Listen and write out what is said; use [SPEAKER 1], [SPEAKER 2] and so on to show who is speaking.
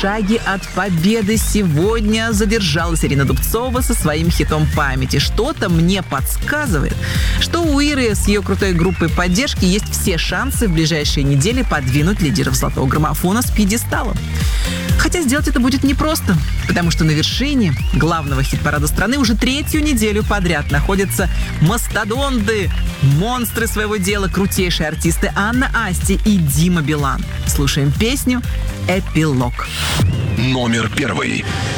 [SPEAKER 1] шаге от победы. Сегодня задержалась Ирина Дубцова со своим хитом памяти. Что-то мне подсказывает, что у Иры с ее крутой группой поддержки есть все шансы в ближайшие недели подвинуть лидеров золотого граммофона с пьедестала. Хотя сделать это будет непросто, потому что на вершине главного хит-парада страны уже 3-ю неделю подряд находятся мастодонты, монстры своего дела, крутейшие артисты Анна Асти и Дима Билан. Слушаем песню «Эпилог».
[SPEAKER 2] Номер 1.